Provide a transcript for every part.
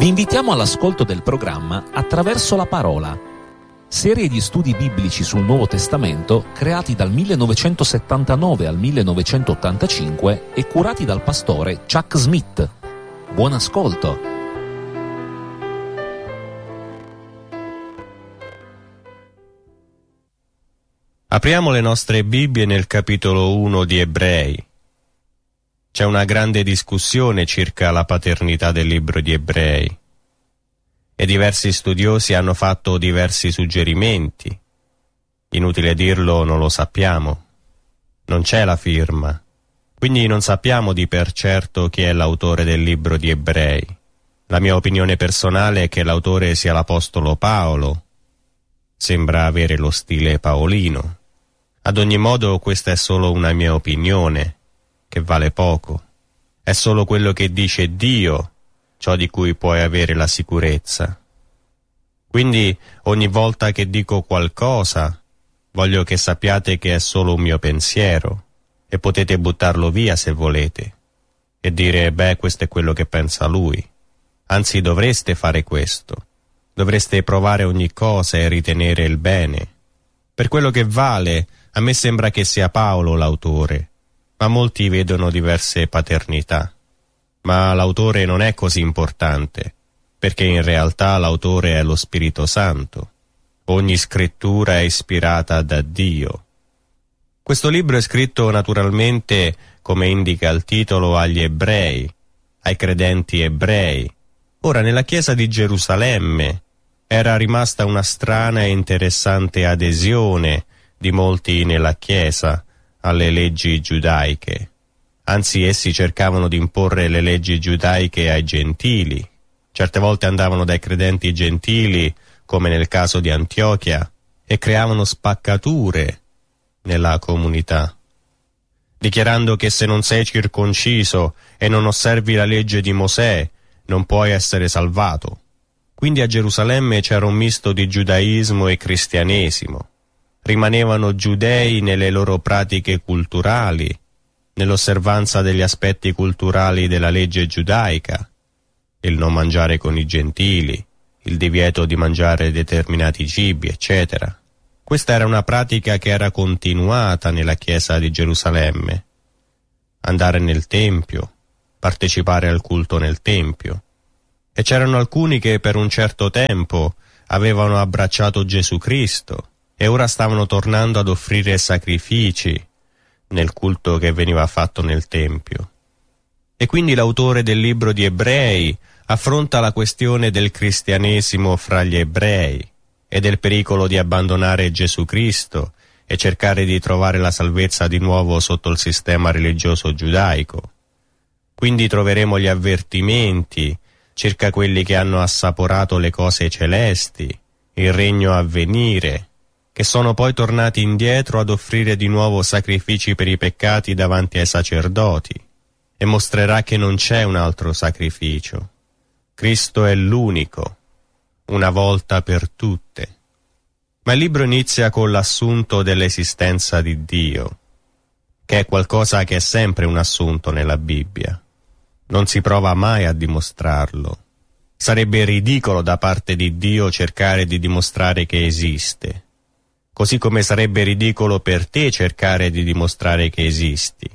Vi invitiamo all'ascolto del programma Attraverso la Parola, serie di studi biblici sul Nuovo Testamento creati dal 1979 al 1985 e curati dal pastore Chuck Smith. Buon ascolto! Apriamo le nostre Bibbie nel capitolo 1 di Ebrei. C'è una grande discussione circa la paternità del libro di Ebrei e diversi studiosi hanno fatto diversi suggerimenti. Inutile dirlo, non lo sappiamo. Non c'è la firma, quindi non sappiamo di per certo chi è l'autore del libro di Ebrei. La mia opinione personale è che l'autore sia l'apostolo Paolo. Sembra avere lo stile paolino. Ad ogni modo, questa è solo una mia opinione, che vale poco. È solo quello che dice Dio, ciò di cui puoi avere la sicurezza. Quindi, ogni volta che dico qualcosa, voglio che sappiate che è solo un mio pensiero, e potete buttarlo via se volete, e dire, questo è quello che pensa lui. Anzi, dovreste fare questo. Dovreste provare ogni cosa e ritenere il bene. Per quello che vale, a me sembra che sia Paolo l'autore, ma molti vedono diverse paternità. Ma l'autore non è così importante, perché in realtà l'autore è lo Spirito Santo. Ogni scrittura è ispirata da Dio. Questo libro è scritto naturalmente, come indica il titolo, agli ebrei, ai credenti ebrei. Ora, nella chiesa di Gerusalemme era rimasta una strana e interessante adesione di molti nella chiesa alle leggi giudaiche. Anzi, essi cercavano di imporre le leggi giudaiche ai gentili. Certe volte andavano dai credenti gentili, come nel caso di Antiochia, e creavano spaccature nella comunità, dichiarando che se non sei circonciso e non osservi la legge di Mosè, non puoi essere salvato. Quindi a Gerusalemme c'era un misto di giudaismo e cristianesimo. Rimanevano giudei nelle loro pratiche culturali, nell'osservanza degli aspetti culturali della legge giudaica, il non mangiare con i gentili, il divieto di mangiare determinati cibi, eccetera. Questa era una pratica che era continuata nella chiesa di Gerusalemme. Andare nel tempio, partecipare al culto nel tempio. E c'erano alcuni che per un certo tempo avevano abbracciato Gesù Cristo e ora stavano tornando ad offrire sacrifici nel culto che veniva fatto nel Tempio. E quindi l'autore del libro di Ebrei affronta la questione del cristianesimo fra gli ebrei e del pericolo di abbandonare Gesù Cristo e cercare di trovare la salvezza di nuovo sotto il sistema religioso giudaico. Quindi troveremo gli avvertimenti circa quelli che hanno assaporato le cose celesti, il regno a venire, che sono poi tornati indietro ad offrire di nuovo sacrifici per i peccati davanti ai sacerdoti, e mostrerà che non c'è un altro sacrificio. Cristo è l'unico, una volta per tutte. Ma il libro inizia con l'assunto dell'esistenza di Dio, che è qualcosa che è sempre un assunto nella Bibbia. Non si prova mai a dimostrarlo. Sarebbe ridicolo da parte di Dio cercare di dimostrare che esiste. Così come sarebbe ridicolo per te cercare di dimostrare che esisti.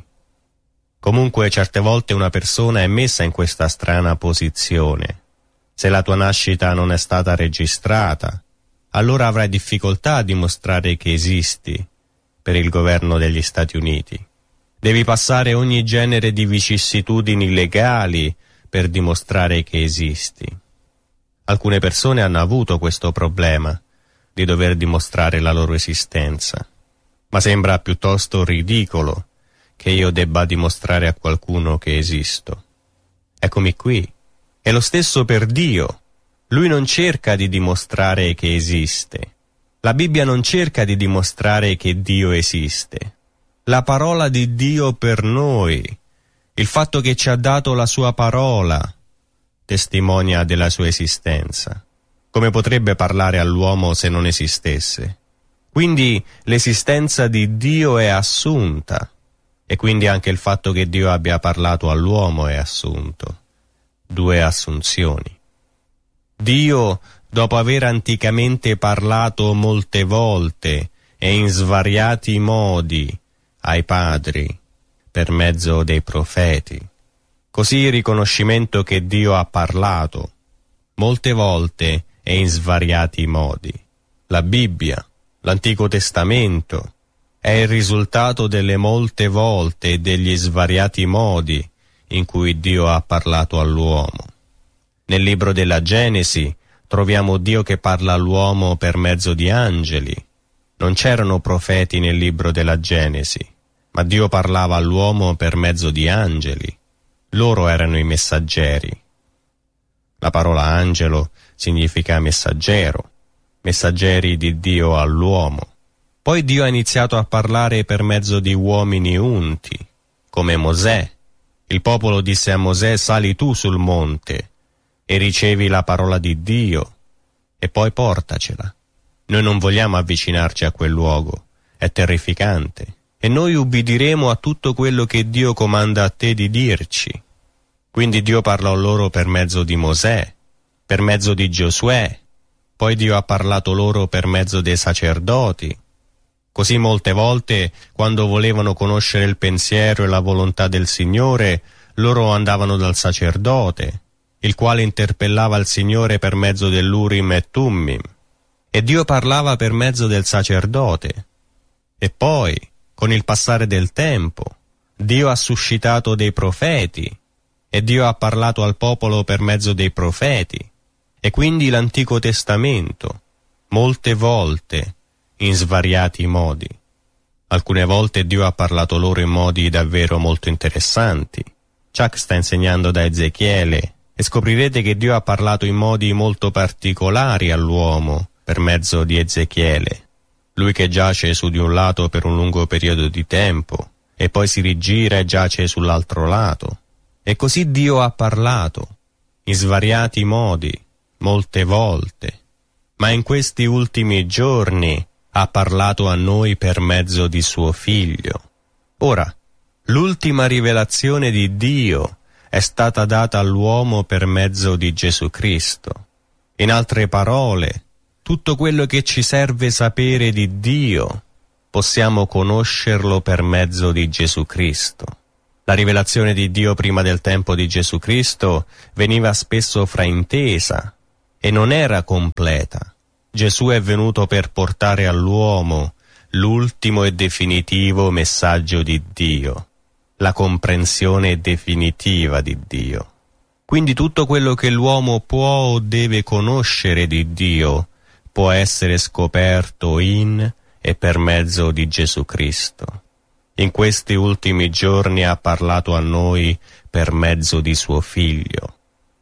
Comunque, certe volte una persona è messa in questa strana posizione. Se la tua nascita non è stata registrata, allora avrai difficoltà a dimostrare che esisti per il governo degli Stati Uniti. Devi passare ogni genere di vicissitudini legali per dimostrare che esisti. Alcune persone hanno avuto questo problema di dover dimostrare la loro esistenza, ma sembra piuttosto ridicolo che io debba dimostrare a qualcuno che esisto. Eccomi qui. È lo stesso per Dio. Lui non cerca di dimostrare che esiste. La Bibbia non cerca di dimostrare che Dio esiste. La parola di Dio per noi, il fatto che ci ha dato la sua parola, testimonia della sua esistenza. Come potrebbe parlare all'uomo se non esistesse? Quindi l'esistenza di Dio è assunta, e quindi anche il fatto che Dio abbia parlato all'uomo è assunto. Due assunzioni. Dio, dopo aver anticamente parlato molte volte e in svariati modi ai padri per mezzo dei profeti. Così il riconoscimento che Dio ha parlato molte volte e in svariati modi. La Bibbia, l'Antico Testamento, è il risultato delle molte volte e degli svariati modi in cui Dio ha parlato all'uomo. Nel libro della Genesi troviamo Dio che parla all'uomo per mezzo di angeli. Non c'erano profeti nel libro della Genesi, ma Dio parlava all'uomo per mezzo di angeli. Loro erano i messaggeri. La parola angelo significa messaggero, messaggeri di Dio all'uomo. Poi Dio ha iniziato a parlare per mezzo di uomini unti, come Mosè. Il popolo disse a Mosè: sali tu sul monte e ricevi la parola di Dio e poi portacela. Noi non vogliamo avvicinarci a quel luogo, è terrificante, e noi ubbidiremo a tutto quello che Dio comanda a te di dirci. Quindi Dio parlò loro per mezzo di Mosè, per mezzo di Giosuè, poi Dio ha parlato loro per mezzo dei sacerdoti. Così molte volte, quando volevano conoscere il pensiero e la volontà del Signore, loro andavano dal sacerdote, il quale interpellava il Signore per mezzo dell'Urim e Tummim, e Dio parlava per mezzo del sacerdote. E poi, con il passare del tempo, Dio ha suscitato dei profeti, e Dio ha parlato al popolo per mezzo dei profeti, e quindi l'Antico Testamento, molte volte, in svariati modi. Alcune volte Dio ha parlato loro in modi davvero molto interessanti. Chuck sta insegnando da Ezechiele e scoprirete che Dio ha parlato in modi molto particolari all'uomo per mezzo di Ezechiele. Lui che giace su di un lato per un lungo periodo di tempo e poi si rigira e giace sull'altro lato. E così Dio ha parlato in svariati modi, molte volte. Ma in questi ultimi giorni ha parlato a noi per mezzo di suo Figlio. Ora, l'ultima rivelazione di Dio è stata data all'uomo per mezzo di Gesù Cristo. In altre parole, tutto quello che ci serve sapere di Dio, possiamo conoscerlo per mezzo di Gesù Cristo. La rivelazione di Dio prima del tempo di Gesù Cristo veniva spesso fraintesa e non era completa. Gesù è venuto per portare all'uomo l'ultimo e definitivo messaggio di Dio, la comprensione definitiva di Dio. Quindi tutto quello che l'uomo può o deve conoscere di Dio può essere scoperto in e per mezzo di Gesù Cristo. In questi ultimi giorni ha parlato a noi per mezzo di suo Figlio.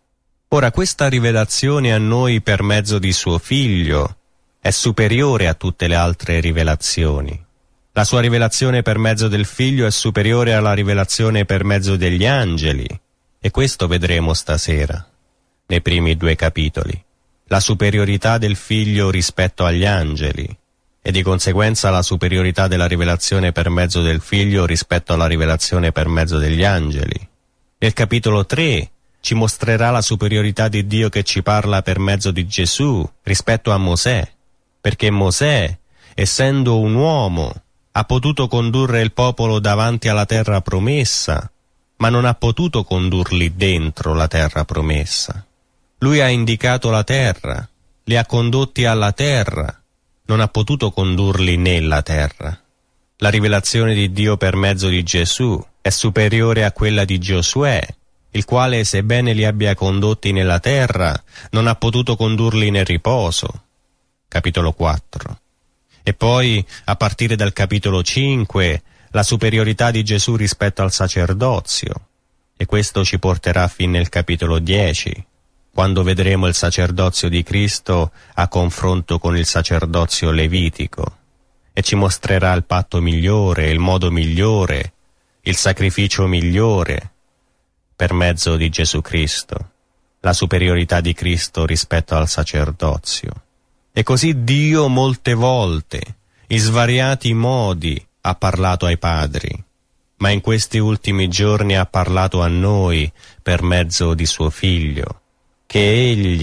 Ora, questa rivelazione a noi per mezzo di suo Figlio è superiore a tutte le altre rivelazioni. La sua rivelazione per mezzo del Figlio è superiore alla rivelazione per mezzo degli angeli, e questo vedremo stasera, nei primi 2 capitoli. La superiorità del Figlio rispetto agli angeli, e di conseguenza la superiorità della rivelazione per mezzo del Figlio rispetto alla rivelazione per mezzo degli angeli. Nel capitolo 3 ci mostrerà la superiorità di Dio che ci parla per mezzo di Gesù rispetto a Mosè, perché Mosè, essendo un uomo, ha potuto condurre il popolo davanti alla terra promessa, ma non ha potuto condurli dentro la terra promessa. Lui ha indicato la terra, li ha condotti alla terra, non ha potuto condurli nella terra. La rivelazione di Dio per mezzo di Gesù è superiore a quella di Giosuè, il quale, sebbene li abbia condotti nella terra, non ha potuto condurli nel riposo. Capitolo 4. E poi, a partire dal capitolo 5, la superiorità di Gesù rispetto al sacerdozio, e questo ci porterà fin nel capitolo 10, quando vedremo il sacerdozio di Cristo a confronto con il sacerdozio levitico, e ci mostrerà il patto migliore, il modo migliore, il sacrificio migliore, per mezzo di Gesù Cristo, la superiorità di Cristo rispetto al sacerdozio. E così Dio molte volte, in svariati modi, ha parlato ai padri, ma in questi ultimi giorni ha parlato a noi per mezzo di suo Figlio, che Egli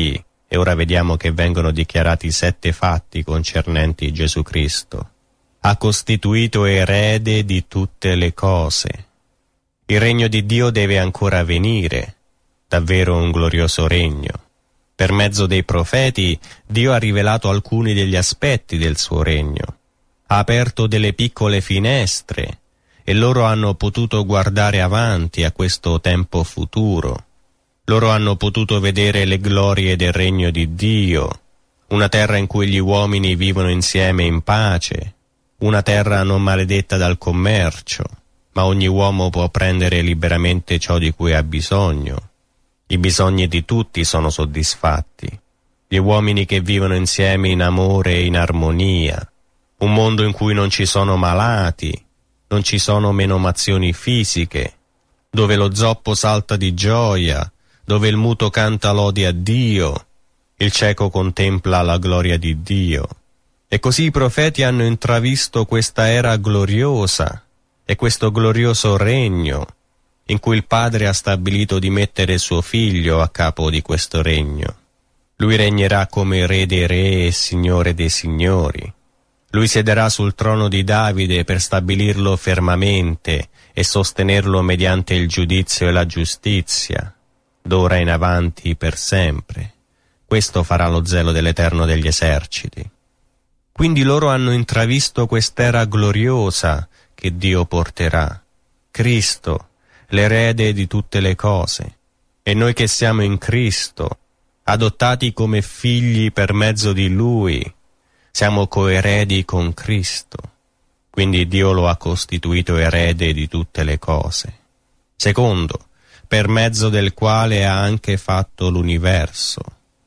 E ora vediamo che vengono dichiarati 7 fatti concernenti Gesù Cristo. Ha costituito erede di tutte le cose. Il regno di Dio deve ancora venire, davvero un glorioso regno. Per mezzo dei profeti Dio ha rivelato alcuni degli aspetti del suo regno. Ha aperto delle piccole finestre e loro hanno potuto guardare avanti a questo tempo futuro. Loro hanno potuto vedere le glorie del regno di Dio, una terra in cui gli uomini vivono insieme in pace, una terra non maledetta dal commercio, ma ogni uomo può prendere liberamente ciò di cui ha bisogno. I bisogni di tutti sono soddisfatti. Gli uomini che vivono insieme in amore e in armonia. Un mondo in cui non ci sono malati, non ci sono menomazioni fisiche, dove lo zoppo salta di gioia, dove il muto canta lodi a Dio, il cieco contempla la gloria di Dio. E così i profeti hanno intravisto questa era gloriosa e questo glorioso regno in cui il Padre ha stabilito di mettere suo Figlio a capo di questo regno. Lui regnerà come Re dei Re e Signore dei Signori. Lui siederà sul trono di Davide per stabilirlo fermamente e sostenerlo mediante il giudizio e la giustizia, d'ora in avanti per sempre. Questo farà lo zelo dell'Eterno degli eserciti. Quindi loro hanno intravisto quest'era gloriosa che Dio porterà. Cristo, l'erede di tutte le cose. E noi che siamo in Cristo, adottati come figli per mezzo di Lui, siamo coeredi con Cristo. Quindi Dio lo ha costituito erede di tutte le cose. Secondo, per mezzo del quale ha anche fatto l'universo.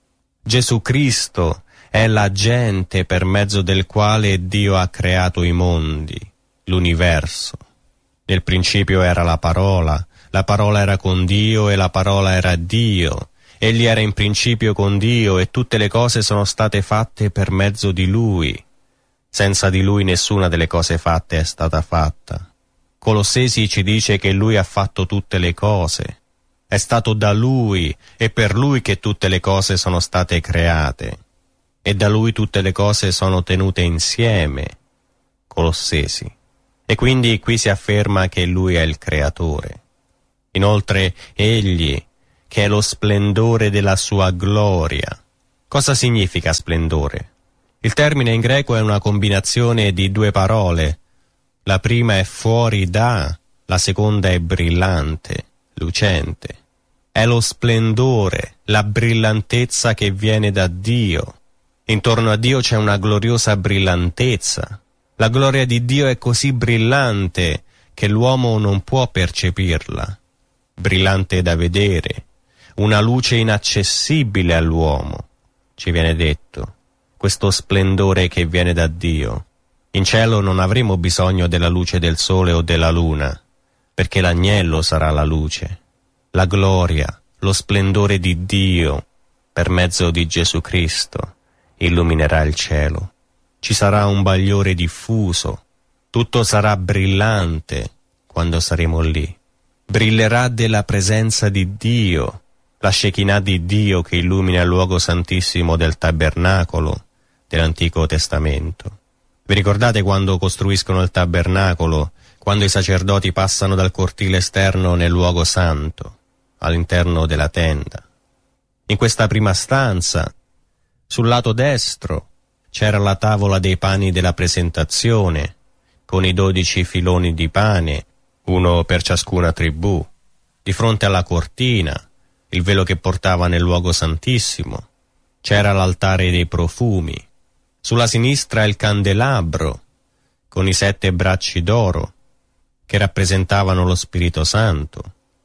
Gesù Cristo è l'agente per mezzo del quale Dio ha creato i mondi, l'universo. Nel principio era la parola era con Dio e la parola era Dio. Egli era in principio con Dio e tutte le cose sono state fatte per mezzo di Lui. Senza di Lui nessuna delle cose fatte è stata fatta. Colossesi ci dice che Lui ha fatto tutte le cose. È stato da Lui e per Lui che tutte le cose sono state create. E da Lui tutte le cose sono tenute insieme. Colossesi. E quindi qui si afferma che Lui è il Creatore. Inoltre, Egli, che è lo splendore della sua gloria. Cosa significa splendore? Il termine in greco è una combinazione di 2 parole. La prima è fuori da, la seconda è brillante, lucente. È lo splendore, la brillantezza che viene da Dio. Intorno a Dio c'è una gloriosa brillantezza. La gloria di Dio è così brillante che l'uomo non può percepirla. Brillante da vedere, una luce inaccessibile all'uomo, ci viene detto. Questo splendore che viene da Dio. In cielo non avremo bisogno della luce del sole o della luna, perché l'agnello sarà la luce. La gloria, lo splendore di Dio, per mezzo di Gesù Cristo, illuminerà il cielo. Ci sarà un bagliore diffuso, tutto sarà brillante quando saremo lì. Brillerà della presenza di Dio, la Shekinah di Dio che illumina il luogo santissimo del tabernacolo dell'Antico Testamento. Vi ricordate quando costruiscono il tabernacolo, quando i sacerdoti passano dal cortile esterno nel luogo santo, all'interno della tenda? In questa prima stanza, sul lato destro, c'era la tavola dei pani della presentazione, con i 12 filoni di pane, uno per ciascuna tribù. Di fronte alla cortina, il velo che portava nel luogo santissimo, c'era l'altare dei profumi. Sulla sinistra il candelabro, con i 7 bracci d'oro, che rappresentavano lo Spirito Santo,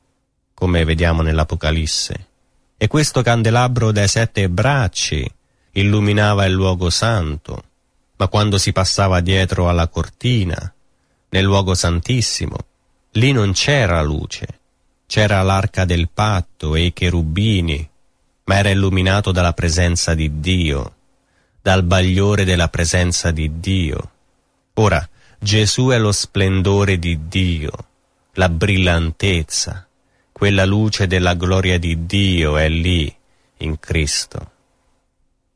come vediamo nell'Apocalisse. E questo candelabro dai 7 bracci illuminava il luogo santo, ma quando si passava dietro alla cortina, nel luogo santissimo, lì non c'era luce, c'era l'arca del patto e i cherubini, ma era illuminato dalla presenza di Dio, dal bagliore della presenza di Dio. Ora, Gesù è lo splendore di Dio, la brillantezza, quella luce della gloria di Dio è lì, in Cristo.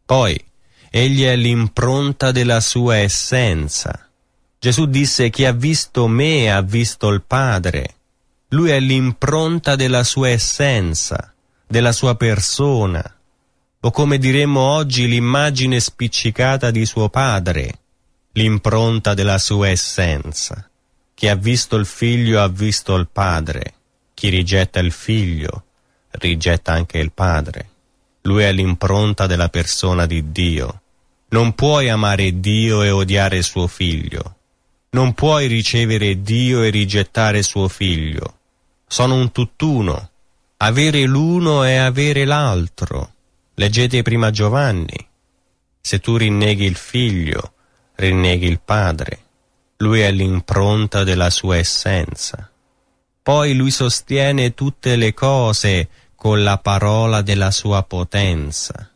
Poi, egli è l'impronta della sua essenza. Gesù disse: chi ha visto me ha visto il Padre. Lui è l'impronta della sua essenza, della sua persona, o come diremmo oggi l'immagine spiccicata di suo Padre, l'impronta della sua essenza. Chi ha visto il Figlio ha visto il Padre. Chi rigetta il Figlio rigetta anche il Padre. Lui è l'impronta della persona di Dio. Non puoi amare Dio e odiare suo Figlio. Non puoi ricevere Dio e rigettare suo Figlio. Sono un tutt'uno. Avere l'uno è avere l'altro. Leggete prima Giovanni. Se tu rinneghi il Figlio, rinneghi il Padre. Lui è l'impronta della sua essenza. Poi lui sostiene tutte le cose con la parola della sua potenza.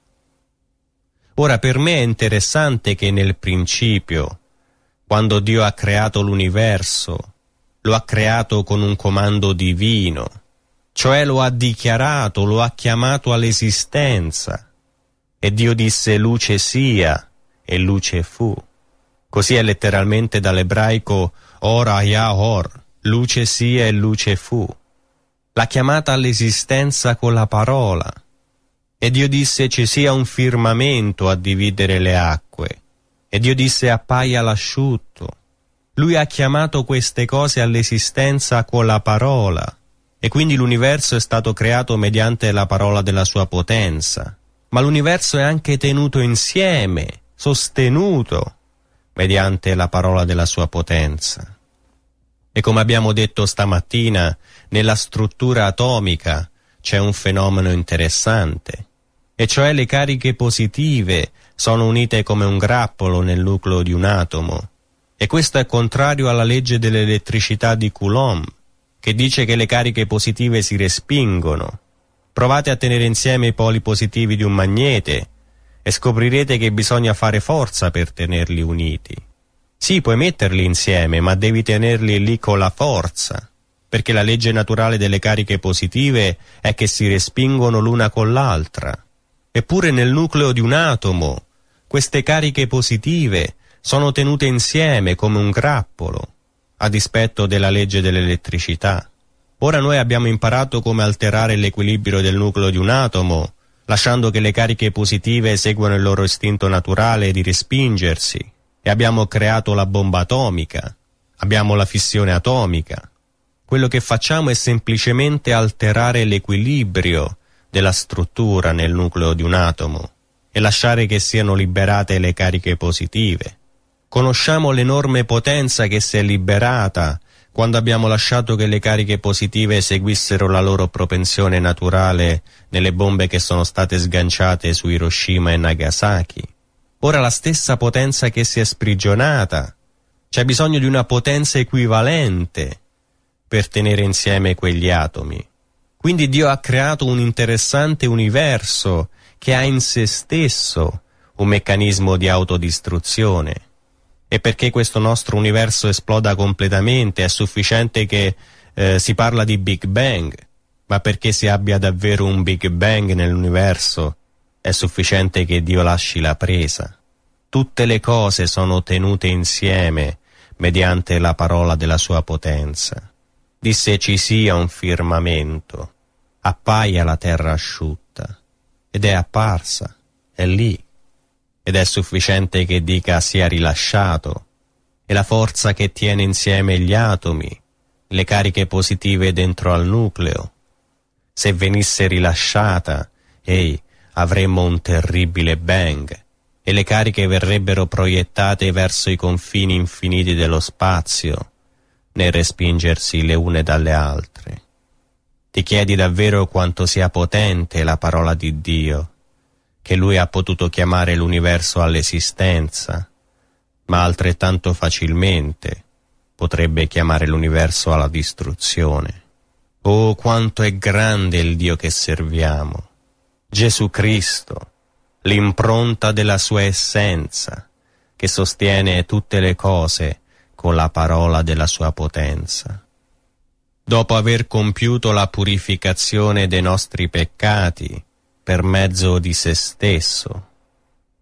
Ora, per me è interessante che nel principio, quando Dio ha creato l'universo, lo ha creato con un comando divino, cioè lo ha dichiarato, lo ha chiamato all'esistenza. E Dio disse: luce sia, e luce fu. Così è letteralmente dall'ebraico ora yahor, luce sia e luce fu. L'ha chiamata all'esistenza con la parola. E Dio disse: ci sia un firmamento a dividere le acque. E Dio disse: appaia l'asciutto. Lui ha chiamato queste cose all'esistenza con la parola. E quindi l'universo è stato creato mediante la parola della sua potenza. Ma l'universo è anche tenuto insieme, sostenuto, mediante la parola della sua potenza. E come abbiamo detto stamattina, nella struttura atomica c'è un fenomeno interessante, e cioè le cariche positive sono unite come un grappolo nel nucleo di un atomo. E questo è contrario alla legge dell'elettricità di Coulomb, che dice che le cariche positive si respingono. Provate a tenere insieme i poli positivi di un magnete e scoprirete che bisogna fare forza per tenerli uniti. Sì, puoi metterli insieme, ma devi tenerli lì con la forza, perché la legge naturale delle cariche positive è che si respingono l'una con l'altra. Eppure nel nucleo di un atomo queste cariche positive sono tenute insieme come un grappolo, a dispetto della legge dell'elettricità. Ora noi abbiamo imparato come alterare l'equilibrio del nucleo di un atomo, lasciando che le cariche positive seguano il loro istinto naturale di respingersi, e abbiamo creato la bomba atomica, abbiamo la fissione atomica. Quello che facciamo è semplicemente alterare l'equilibrio della struttura nel nucleo di un atomo e lasciare che siano liberate le cariche positive. Conosciamo l'enorme potenza che si è liberata quando abbiamo lasciato che le cariche positive seguissero la loro propensione naturale nelle bombe che sono state sganciate su Hiroshima e Nagasaki. Ora la stessa potenza che si è sprigionata, c'è bisogno di una potenza equivalente per tenere insieme quegli atomi. Quindi Dio ha creato un interessante universo che ha in se stesso un meccanismo di autodistruzione. E perché questo nostro universo esploda completamente è sufficiente che si parla di Big Bang, ma perché si abbia davvero un Big Bang nell'universo è sufficiente che Dio lasci la presa. Tutte le cose sono tenute insieme mediante la parola della sua potenza. Disse: ci sia un firmamento, appaia la terra asciutta, ed è apparsa, è lì. Ed è sufficiente che dica sia rilasciato, e la forza che tiene insieme gli atomi, le cariche positive dentro al nucleo. Se venisse rilasciata, avremmo un terribile bang, e le cariche verrebbero proiettate verso i confini infiniti dello spazio, nel respingersi le une dalle altre. Ti chiedi davvero quanto sia potente la parola di Dio, che Lui ha potuto chiamare l'universo all'esistenza, ma altrettanto facilmente potrebbe chiamare l'universo alla distruzione. Oh, quanto è grande il Dio che serviamo! Gesù Cristo, l'impronta della sua essenza, che sostiene tutte le cose con la parola della sua potenza. Dopo aver compiuto la purificazione dei nostri peccati per mezzo di se stesso,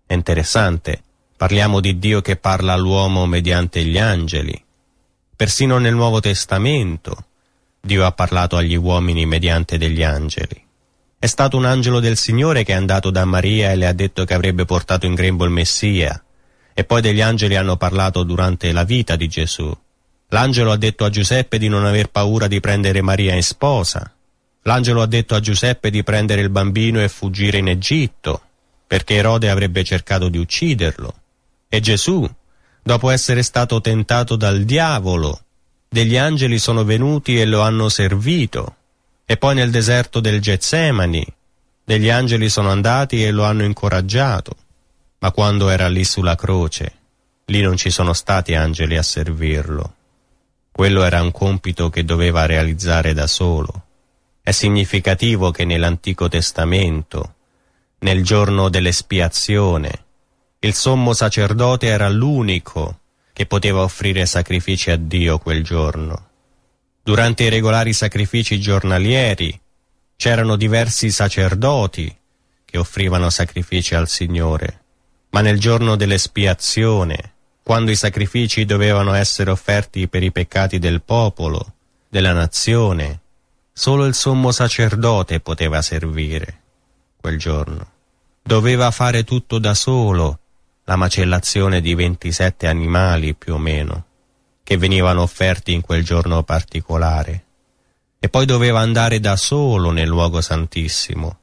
È interessante, parliamo di Dio che parla all'uomo mediante gli angeli. Persino nel Nuovo Testamento Dio ha parlato agli uomini mediante degli angeli. È stato un angelo del Signore che è andato da Maria e le ha detto che avrebbe portato in grembo il Messia, e poi degli angeli hanno parlato durante la vita di Gesù. L'angelo ha detto a Giuseppe di non aver paura di prendere Maria in sposa. L'angelo ha detto a Giuseppe di prendere il bambino e fuggire in Egitto, perché Erode avrebbe cercato di ucciderlo. E Gesù, dopo essere stato tentato dal diavolo, degli angeli sono venuti e lo hanno servito. E poi nel deserto del Getsemani, degli angeli sono andati e lo hanno incoraggiato. Ma quando era lì sulla croce, lì non ci sono stati angeli a servirlo. Quello era un compito che doveva realizzare da solo. È significativo che nell'Antico Testamento, nel giorno dell'espiazione, il sommo sacerdote era l'unico che poteva offrire sacrifici a Dio quel giorno. Durante i regolari sacrifici giornalieri c'erano diversi sacerdoti che offrivano sacrifici al Signore, ma nel giorno dell'espiazione, quando i sacrifici dovevano essere offerti per i peccati del popolo, della nazione, solo il sommo sacerdote poteva servire quel giorno. Doveva fare tutto da solo, la macellazione di 27 animali più o meno, che venivano offerti in quel giorno particolare, e poi doveva andare da solo nel luogo santissimo,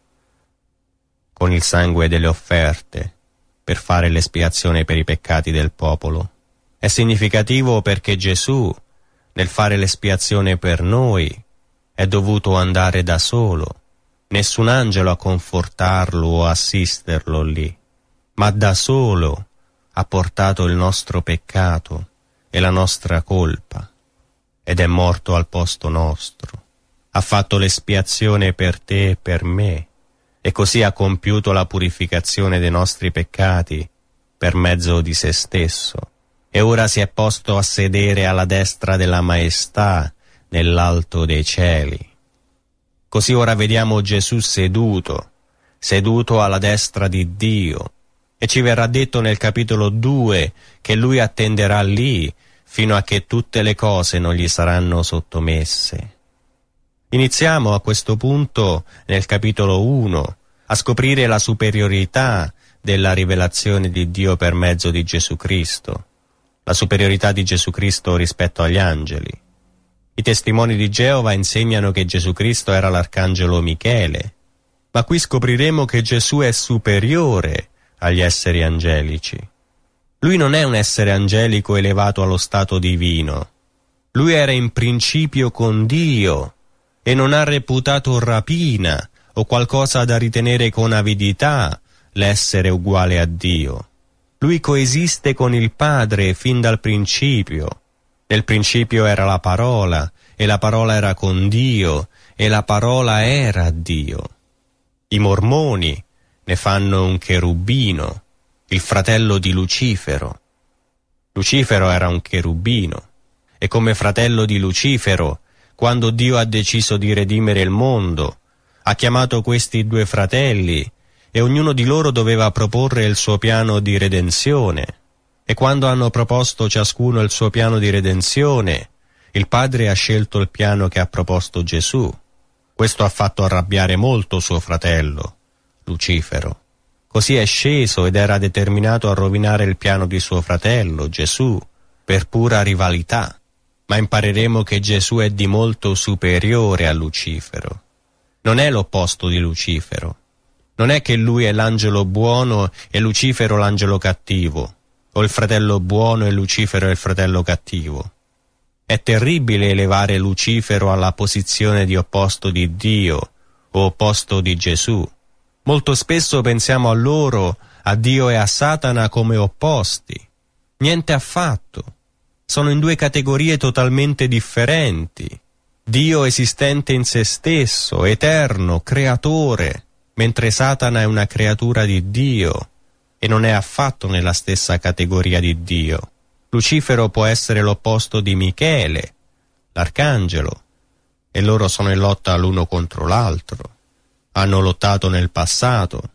con il sangue delle offerte, per fare l'espiazione per i peccati del popolo. È significativo perché Gesù, nel fare l'espiazione per noi, è dovuto andare da solo, nessun angelo a confortarlo o assisterlo lì, ma da solo ha portato il nostro peccato e la nostra colpa, ed è morto al posto nostro. Ha fatto l'espiazione per te e per me, e così ha compiuto la purificazione dei nostri peccati per mezzo di se stesso, e ora si è posto a sedere alla destra della maestà nell'alto dei cieli. Così ora vediamo Gesù seduto alla destra di Dio, e ci verrà detto nel capitolo 2 che Lui attenderà lì fino a che tutte le cose non gli saranno sottomesse. Iniziamo a questo punto, nel capitolo 1, a scoprire la superiorità della rivelazione di Dio per mezzo di Gesù Cristo, la superiorità di Gesù Cristo rispetto agli angeli. I testimoni di Geova insegnano che Gesù Cristo era l'arcangelo Michele, ma qui scopriremo che Gesù è superiore agli esseri angelici. Lui non è un essere angelico elevato allo stato divino. Lui era in principio con Dio e non ha reputato rapina o qualcosa da ritenere con avidità l'essere uguale a Dio. Lui coesiste con il Padre fin dal principio. Nel principio era la parola, e la parola era con Dio, e la parola era Dio. I mormoni ne fanno un cherubino, il fratello di Lucifero. Lucifero era un cherubino, e come fratello di Lucifero, quando Dio ha deciso di redimere il mondo, ha chiamato questi due fratelli, e ognuno di loro doveva proporre il suo piano di redenzione. E quando hanno proposto ciascuno il suo piano di redenzione, il Padre ha scelto il piano che ha proposto Gesù. Questo ha fatto arrabbiare molto suo fratello, Lucifero. Così è sceso ed era determinato a rovinare il piano di suo fratello, Gesù, per pura rivalità. Ma impareremo che Gesù è di molto superiore a Lucifero. Non è l'opposto di Lucifero. Non è che lui è l'angelo buono e Lucifero l'angelo cattivo, o il fratello buono e Lucifero è il fratello cattivo. È terribile elevare Lucifero alla posizione di opposto di Dio o opposto di Gesù. Molto spesso pensiamo a loro, a Dio e a Satana, come opposti. Niente affatto. Sono in due categorie totalmente differenti. Dio esistente in se stesso, eterno, creatore, mentre Satana è una creatura di Dio e non è affatto nella stessa categoria di Dio. Lucifero può essere l'opposto di Michele, l'arcangelo, e loro sono in lotta l'uno contro l'altro. Hanno lottato nel passato,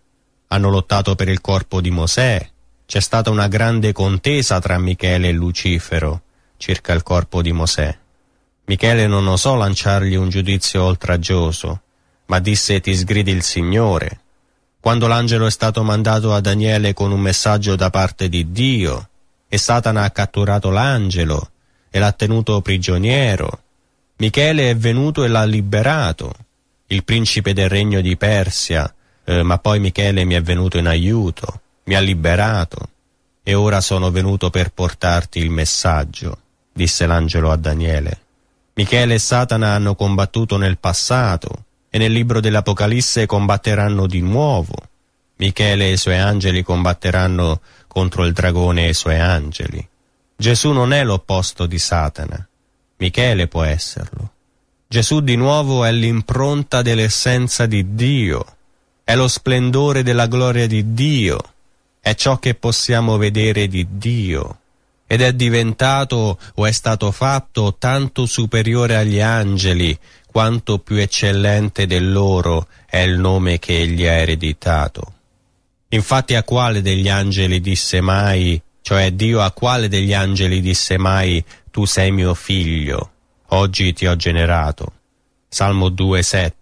hanno lottato per il corpo di Mosè, c'è stata una grande contesa tra Michele e Lucifero circa il corpo di Mosè. Michele non osò lanciargli un giudizio oltraggioso, ma disse: ti sgridi il Signore. Quando l'angelo è stato mandato a Daniele con un messaggio da parte di Dio, e Satana ha catturato l'angelo e l'ha tenuto prigioniero, Michele è venuto e l'ha liberato, il principe del regno di Persia, ma poi Michele mi è venuto in aiuto, mi ha liberato, e ora sono venuto per portarti il messaggio, disse l'angelo a Daniele. Michele e Satana hanno combattuto nel passato, e nel libro dell'Apocalisse combatteranno di nuovo. Michele e i suoi angeli combatteranno contro il dragone e i suoi angeli. Gesù non è l'opposto di Satana. Michele può esserlo. Gesù di nuovo è l'impronta dell'essenza di Dio, è lo splendore della gloria di Dio, è ciò che possiamo vedere di Dio, ed è diventato o è stato fatto tanto superiore agli angeli, quanto più eccellente del loro è il nome che egli ha ereditato. Infatti a quale degli angeli disse mai, cioè Dio a quale degli angeli disse mai: tu sei mio figlio, oggi ti ho generato? Salmo 2,7.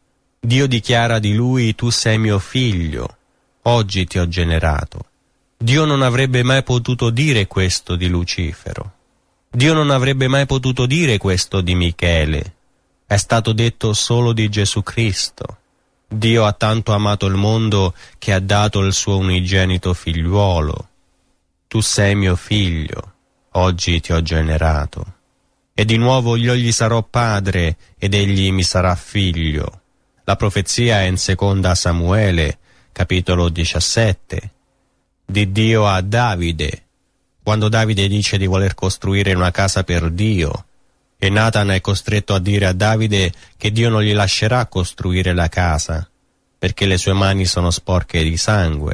Dio dichiara di lui: tu sei mio figlio, oggi ti ho generato. Dio non avrebbe mai potuto dire questo di Lucifero. Dio non avrebbe mai potuto dire questo di Michele. È stato detto solo di Gesù Cristo. Dio ha tanto amato il mondo che ha dato il suo unigenito figliuolo. Tu sei mio figlio, oggi ti ho generato. E di nuovo io gli sarò padre ed egli mi sarà figlio. La profezia è in seconda Samuele, capitolo 17. Di Dio a Davide, quando Davide dice di voler costruire una casa per Dio, e Nathan è costretto a dire a Davide che Dio non gli lascerà costruire la casa, perché le sue mani sono sporche di sangue,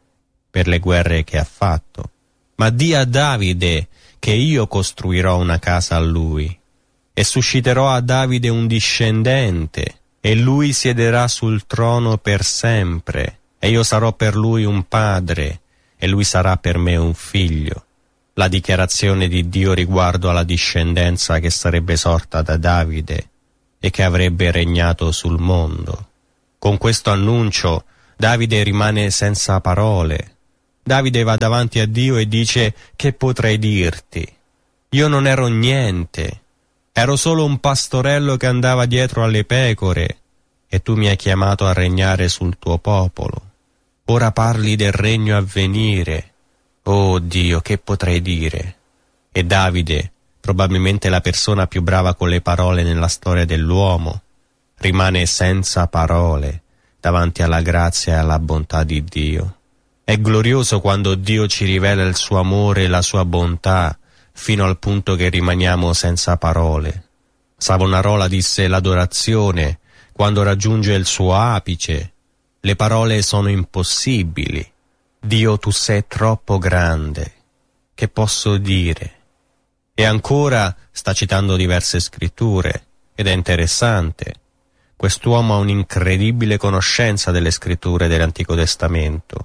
per le guerre che ha fatto. Ma di a Davide che io costruirò una casa a lui, e susciterò a Davide un discendente, e lui siederà sul trono per sempre, e io sarò per lui un padre, e lui sarà per me un figlio. La dichiarazione di Dio riguardo alla discendenza che sarebbe sorta da Davide e che avrebbe regnato sul mondo. Con questo annuncio Davide rimane senza parole. Davide va davanti a Dio e dice: che potrei dirti? Io non ero niente, ero solo un pastorello che andava dietro alle pecore, e tu mi hai chiamato a regnare sul tuo popolo. Ora parli del regno a venire. Oh Dio, che potrei dire? E Davide, probabilmente la persona più brava con le parole nella storia dell'uomo, rimane senza parole davanti alla grazia e alla bontà di Dio. È glorioso quando Dio ci rivela il suo amore e la sua bontà, fino al punto che rimaniamo senza parole. Savonarola disse: l'adorazione, quando raggiunge il suo apice, le parole sono impossibili. Dio, tu sei troppo grande. Che posso dire? E ancora sta citando diverse scritture, ed è interessante. Quest'uomo ha un'incredibile conoscenza delle scritture dell'Antico Testamento.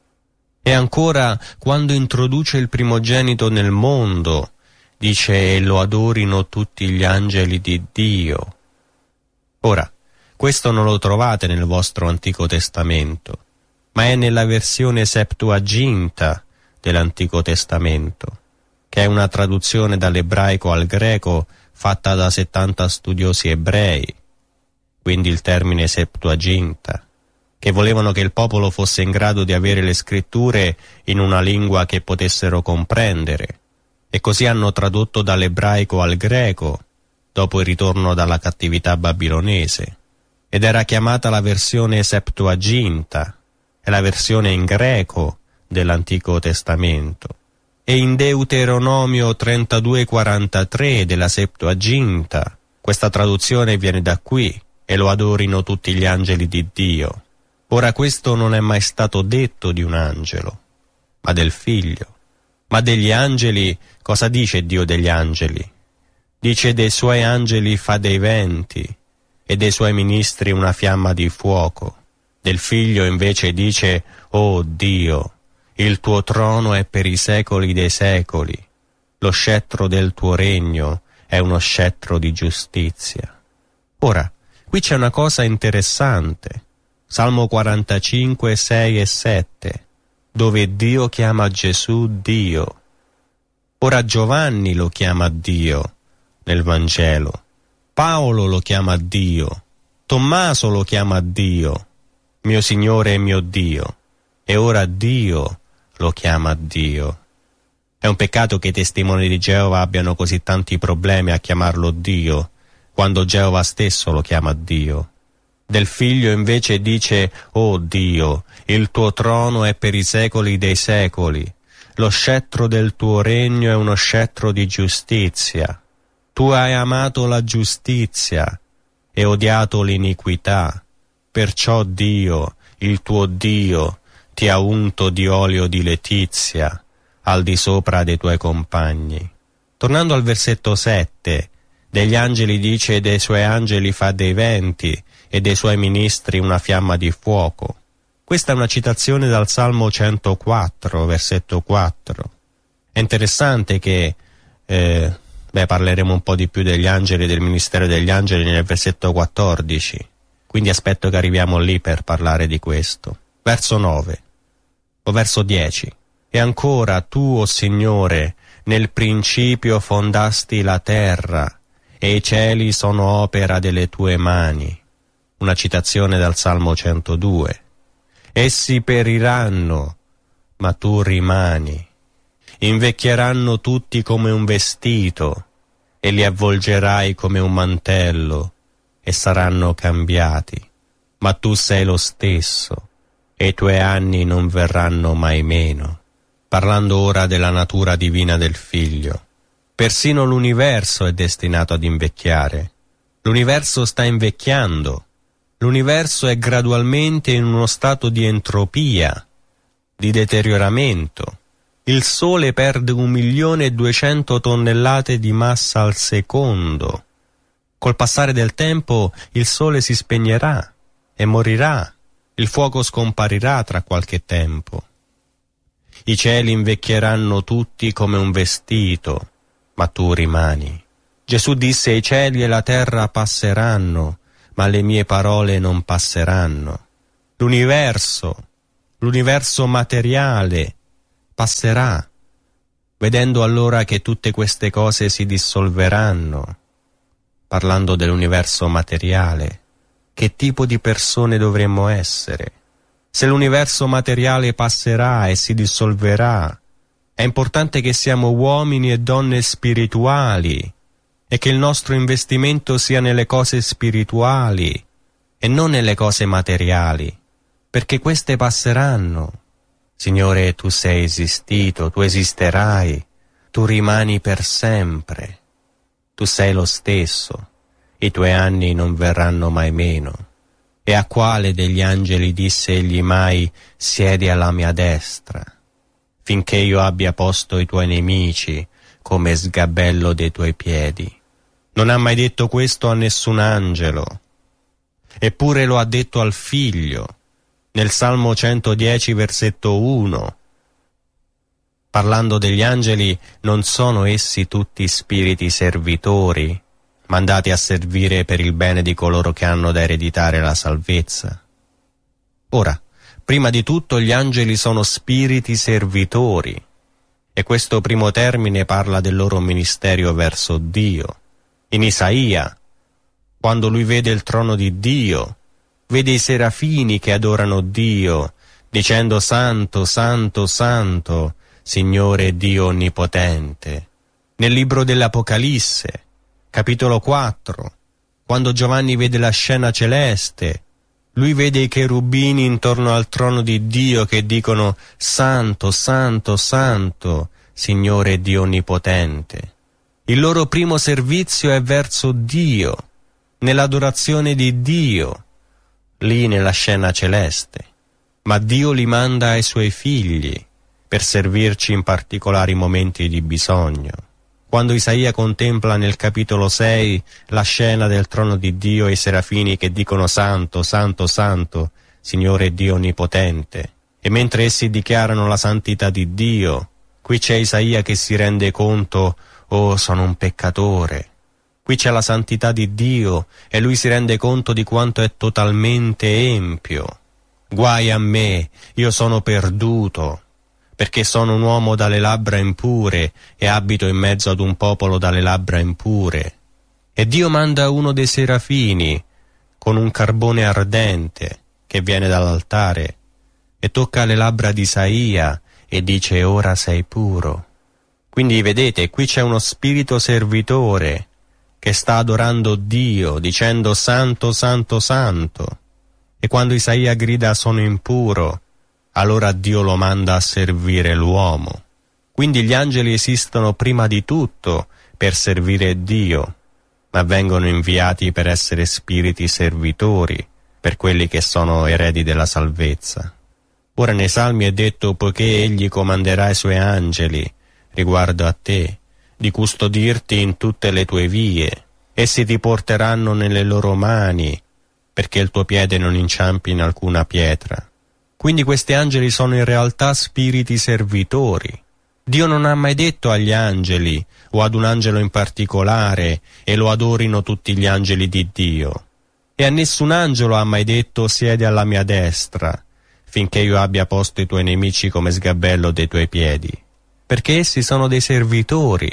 E ancora, quando introduce il primogenito nel mondo, dice: e lo adorino tutti gli angeli di Dio. Ora, questo non lo trovate nel vostro Antico Testamento, ma è nella versione Septuaginta dell'Antico Testamento, che è una traduzione dall'ebraico al greco fatta da 70 studiosi ebrei, quindi il termine Septuaginta, che volevano che il popolo fosse in grado di avere le scritture in una lingua che potessero comprendere, e così hanno tradotto dall'ebraico al greco, dopo il ritorno dalla cattività babilonese, ed era chiamata la versione Septuaginta, è la versione in greco dell'Antico Testamento. E in Deuteronomio 32:43 della Septuaginta, questa traduzione viene da qui: e lo adorino tutti gli angeli di Dio. Ora questo non è mai stato detto di un angelo, ma del figlio. Ma degli angeli, cosa dice Dio degli angeli? Dice: dei suoi angeli fa dei venti, e dei suoi ministri una fiamma di fuoco. Del Figlio invece dice: «Oh Dio, il tuo trono è per i secoli dei secoli, lo scettro del tuo regno è uno scettro di giustizia». Ora, qui c'è una cosa interessante. Salmo 45, 6 e 7, dove Dio chiama Gesù Dio. Ora Giovanni lo chiama Dio nel Vangelo, Paolo lo chiama Dio, Tommaso lo chiama Dio, mio Signore e mio Dio, e ora Dio lo chiama Dio. È un peccato che i testimoni di Geova abbiano così tanti problemi a chiamarlo Dio, quando Geova stesso lo chiama Dio. Del Figlio invece dice: «Oh Dio, il tuo trono è per i secoli dei secoli, lo scettro del tuo regno è uno scettro di giustizia. Tu hai amato la giustizia e odiato l'iniquità, perciò Dio, il tuo Dio, ti ha unto di olio di letizia al di sopra dei tuoi compagni». Tornando al versetto 7, degli angeli dice: «Dei suoi angeli fa dei venti e dei suoi ministri una fiamma di fuoco». Questa è una citazione dal Salmo 104, versetto 4. È interessante che, parleremo un po' di più degli angeli e del ministero degli angeli nel versetto 14, quindi aspetto che arriviamo lì per parlare di questo. Verso 9, o verso 10. «E ancora tu, o Signore, nel principio fondasti la terra, e i cieli sono opera delle tue mani». Una citazione dal Salmo 102. «Essi periranno, ma tu rimani. Invecchieranno tutti come un vestito, e li avvolgerai come un mantello, e saranno cambiati. Ma tu sei lo stesso, e i tuoi anni non verranno mai meno». Parlando ora della natura divina del Figlio. Persino l'universo è destinato ad invecchiare. L'universo sta invecchiando. L'universo è gradualmente in uno stato di entropia, di deterioramento. Il Sole perde 1.200.000 tonnellate di massa al secondo. Col passare del tempo il Sole si spegnerà e morirà. Il fuoco scomparirà tra qualche tempo. I cieli invecchieranno tutti come un vestito, ma tu rimani. Gesù disse: «I cieli e la terra passeranno, ma le mie parole non passeranno». L'universo materiale passerà, vedendo allora che tutte queste cose si dissolveranno. Parlando dell'universo materiale, che tipo di persone dovremmo essere? Se l'universo materiale passerà e si dissolverà, è importante che siamo uomini e donne spirituali e che il nostro investimento sia nelle cose spirituali e non nelle cose materiali, perché queste passeranno. Signore, tu sei esistito, tu esisterai, tu rimani per sempre, tu sei lo stesso, i tuoi anni non verranno mai meno. E a quale degli angeli disse egli mai: «Siedi alla mia destra, finché io abbia posto i tuoi nemici come sgabello dei tuoi piedi»? Non ha mai detto questo a nessun angelo. Eppure lo ha detto al Figlio, nel Salmo 110, versetto 1. Parlando degli angeli, non sono essi tutti spiriti servitori, mandati a servire per il bene di coloro che hanno da ereditare la salvezza? Ora, prima di tutto gli angeli sono spiriti servitori, e questo primo termine parla del loro ministero verso Dio. In Isaia, quando lui vede il trono di Dio, vede i serafini che adorano Dio, dicendo: «Santo, Santo, Santo, Signore Dio Onnipotente». Nel libro dell'Apocalisse, capitolo 4, quando Giovanni vede la scena celeste, lui vede i cherubini intorno al trono di Dio che dicono: «Santo, Santo, Santo, Signore Dio Onnipotente». Il loro primo servizio è verso Dio, nell'adorazione di Dio, lì nella scena celeste. Ma Dio li manda ai suoi figli per servirci in particolari momenti di bisogno. Quando Isaia contempla nel capitolo 6 la scena del trono di Dio e i serafini che dicono: «Santo, Santo, Santo, Signore Dio Onnipotente. E mentre essi dichiarano la santità di Dio, qui c'è Isaia che si rende conto: oh, sono un peccatore. Qui c'è la santità di Dio e lui si rende conto di quanto è totalmente empio. Guai a me, io sono perduto, perché sono un uomo dalle labbra impure e abito in mezzo ad un popolo dalle labbra impure. E Dio manda uno dei serafini con un carbone ardente che viene dall'altare e tocca le labbra di Isaia e dice: ora sei puro. Quindi vedete, qui c'è uno spirito servitore che sta adorando Dio, dicendo: santo, santo, santo. E quando Isaia grida: sono impuro, allora Dio lo manda a servire l'uomo. Quindi gli angeli esistono prima di tutto per servire Dio, ma vengono inviati per essere spiriti servitori per quelli che sono eredi della salvezza. Ora nei Salmi è detto: poiché egli comanderà i suoi angeli riguardo a te, di custodirti in tutte le tue vie, essi ti porteranno nelle loro mani, perché il tuo piede non inciampi in alcuna pietra. Quindi questi angeli sono in realtà spiriti servitori. Dio non ha mai detto agli angeli, o ad un angelo in particolare, e lo adorino tutti gli angeli di Dio. E a nessun angelo ha mai detto: siedi alla mia destra, finché io abbia posto i tuoi nemici come sgabello dei tuoi piedi. Perché essi sono dei servitori.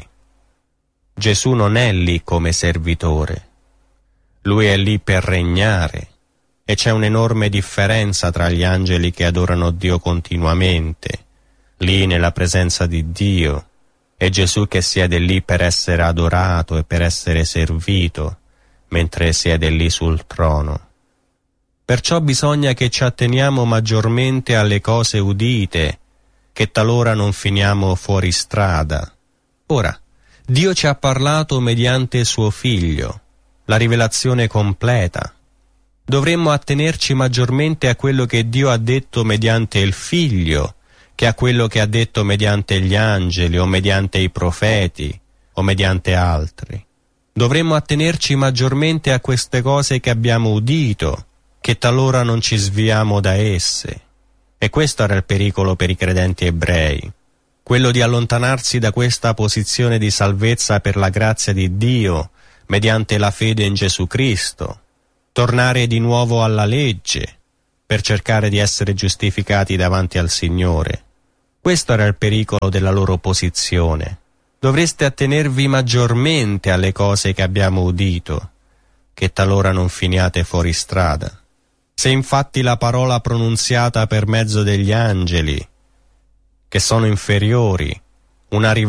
Gesù non è lì come servitore. Lui è lì per regnare. E c'è un'enorme differenza tra gli angeli che adorano Dio continuamente, lì nella presenza di Dio, e Gesù che siede lì per essere adorato e per essere servito, mentre siede lì sul trono. Perciò bisogna che ci atteniamo maggiormente alle cose udite, che talora non finiamo fuori strada. Ora, Dio ci ha parlato mediante suo Figlio, la rivelazione completa. Dovremmo attenerci maggiormente a quello che Dio ha detto mediante il Figlio, che a quello che ha detto mediante gli angeli o mediante i profeti o mediante altri. Dovremmo attenerci maggiormente a queste cose che abbiamo udito, che talora non ci sviamo da esse. E questo era il pericolo per i credenti ebrei, quello di allontanarsi da questa posizione di salvezza per la grazia di Dio mediante la fede in Gesù Cristo, tornare di nuovo alla legge per cercare di essere giustificati davanti al Signore. Questo era il pericolo della loro posizione. Dovreste attenervi maggiormente alle cose che abbiamo udito, che talora non finiate fuori strada. Se infatti la parola pronunziata per mezzo degli angeli, che sono inferiori, una